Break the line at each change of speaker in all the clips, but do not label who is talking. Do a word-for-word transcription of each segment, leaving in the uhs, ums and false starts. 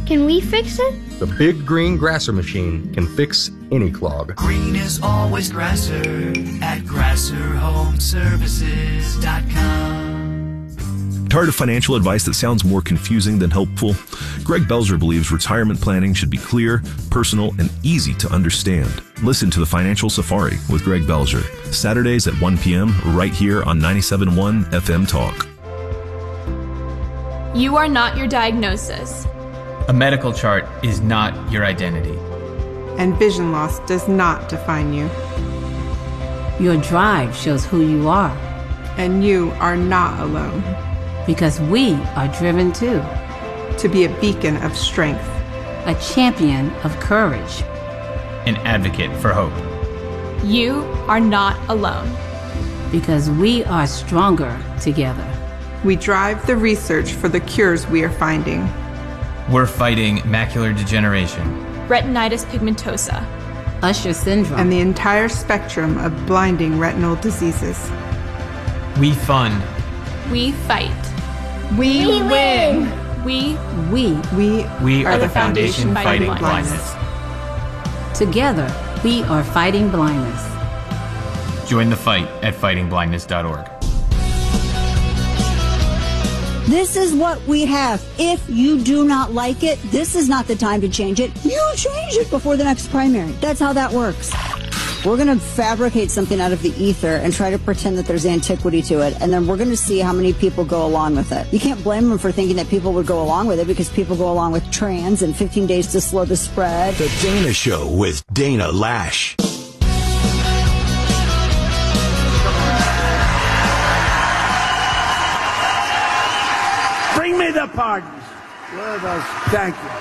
Can we fix it?
The Big Green Grasser Machine can fix any clog.
Green is always Grasser at grasser home services dot com.
Tired of financial advice that sounds more confusing than helpful? Greg Belzer believes retirement planning should be clear, personal, and easy to understand. Listen to the Financial Safari with Greg Belzer, Saturdays at one p.m. right here on ninety-seven point one F M Talk.
You are not your diagnosis.
A medical chart is not your identity.
And vision loss does not define you.
Your drive shows who you are.
And you are not alone.
Because we are driven too.
To be a beacon of strength.
A champion of courage.
An advocate for hope.
You are not alone.
Because we are stronger together.
We drive the research for the cures we are finding.
We're fighting macular degeneration,
retinitis pigmentosa,
Usher syndrome,
and the entire spectrum of blinding retinal diseases.
We fund.
We fight.
We,
we win.
win. We
we
we we are, are the foundation, foundation fighting, fighting blindness.
blindness. Together, we are fighting blindness.
Join the fight at fighting blindness dot org.
This is what we have. If you do not like it, this is not the time to change it. You change it before the next primary. That's how that works. We're going to fabricate something out of the ether and try to pretend that there's antiquity to it, and then we're going to see how many people go along with it. You can't blame them for thinking that people would go along with it, because people go along with trans and fifteen days to slow the spread.
The Dana Show with Dana Lash.
Bring me the pardons. Where are those? Thank you.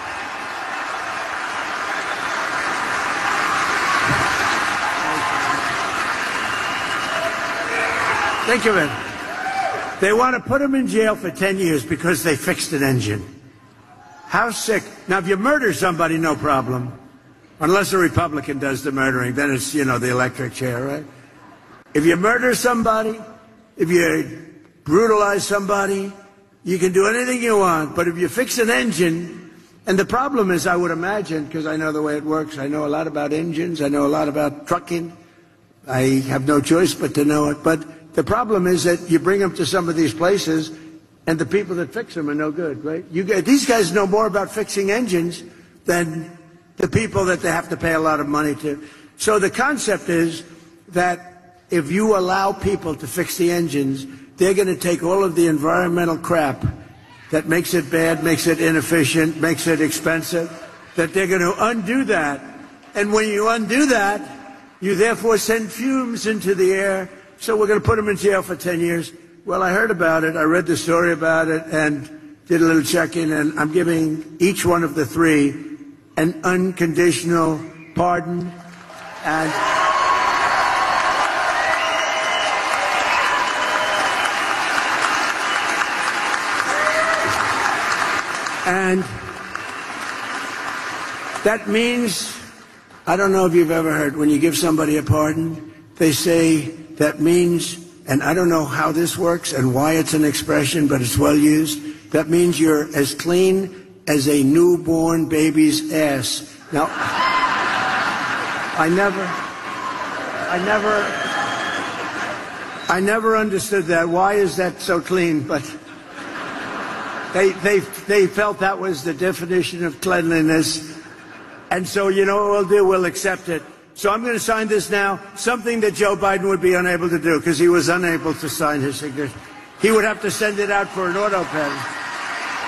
Think of it. They want to put him in jail for ten years because they fixed an engine. How sick. Now, if you murder somebody, no problem. Unless a Republican does the murdering, then it's, you know, the electric chair, right? If you murder somebody, if you brutalize somebody, you can do anything you want. But if you fix an engine, and the problem is, I would imagine, because I know the way it works, I know a lot about engines, I know a lot about trucking. I have no choice but to know it. But the problem is that you bring them to some of these places, and the people that fix them are no good, right? You get, these guys know more about fixing engines than the people that they have to pay a lot of money to. So the concept is that if you allow people to fix the engines, they're going to take all of the environmental crap that makes it bad, makes it inefficient, makes it expensive, that they're going to undo that. And when you undo that, you therefore send fumes into the air. So we're going to put them in jail for ten years. Well, I heard about it. I read the story about it and did a little checking, and I'm giving each one of the three an unconditional pardon. And and that means, I don't know if you've ever heard, when you give somebody a pardon, they say that means, and I don't know how this works and why it's an expression, but it's well used, that means you're as clean as a newborn baby's ass. Now, I never, I never, I never understood that. Why is that so clean? But they, they, they felt that was the definition of cleanliness. And so, you know what we'll do? We'll accept it. So I'm going to sign this now, something that Joe Biden would be unable to do because he was unable to sign his signature. He would have to send it out for an auto pen.